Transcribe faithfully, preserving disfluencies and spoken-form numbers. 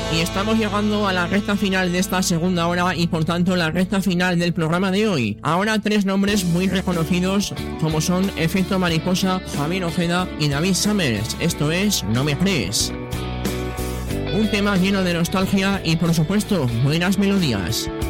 Y estamos llegando a la recta final de esta segunda hora y por tanto la recta final del programa de hoy. Ahora tres nombres muy reconocidos como son Efecto Mariposa, Javier Ojeda y David Summers. Esto es No Me Crees. Un tema lleno de nostalgia y por supuesto buenas melodías.